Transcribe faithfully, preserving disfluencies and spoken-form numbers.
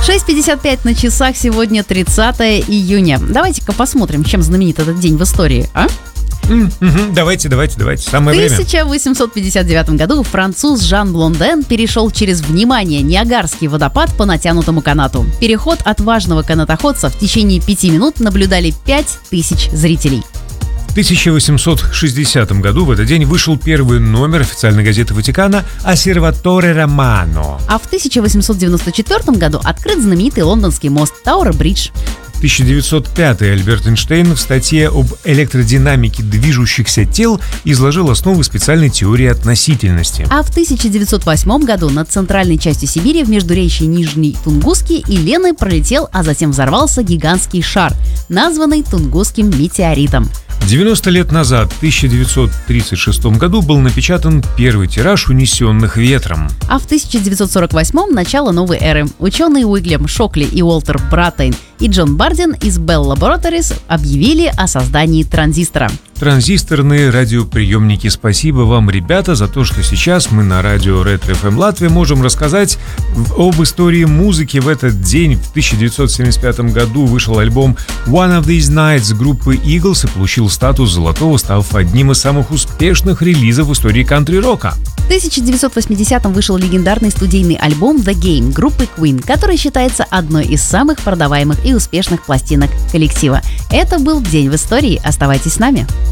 шесть пятьдесят пять на часах, сегодня тридцатое июня. Давайте-ка посмотрим, чем знаменит этот день в истории, а? Mm-hmm. Давайте, давайте, давайте. Самое время. В тысяча восемьсот пятьдесят девятом году француз Жан Блонден перешел через, внимание, Ниагарский водопад по натянутому канату. Переход отважного канатоходца в течение пяти минут наблюдали пять тысяч зрителей. В тысяча восемьсот шестидесятом году в этот день вышел первый номер официальной газеты Ватикана «Осерваторе Романо». А в тысяча восемьсот девяносто четвертом году открыт знаменитый лондонский мост Тауэр-Бридж. В тысяча девятьсот пятом Альберт Эйнштейн в статье об электродинамике движущихся тел изложил основы специальной теории относительности. А в тысяча девятьсот восьмом году над центральной частью Сибири в междуречье Нижний Тунгусский и Лены пролетел, а затем взорвался гигантский шар, названный Тунгусским метеоритом. девяносто лет назад, в тысяча девятьсот тридцать шестом году, был напечатан первый тираж «Унесенных ветром». А в тысяча девятьсот сорок восьмом начало новой эры. Ученые Уильям Шокли и Уолтер Братейн и Джон Бардин из Bell Laboratories объявили о создании транзистора. Транзисторные радиоприемники. Спасибо вам, ребята, за то, что сейчас мы на радио Ретро эф эм Латвия можем рассказать об истории музыки. В этот день, в тысяча девятьсот семьдесят пятом году, вышел альбом One of These Nights группы Eagles и получил статус золотого, став одним из самых успешных релизов в истории кантри-рока. В тысяча девятьсот восьмидесятом вышел легендарный студийный альбом The Game группы Queen, который считается одной из самых продаваемых и успешных пластинок коллектива. Это был День в истории. Оставайтесь с нами.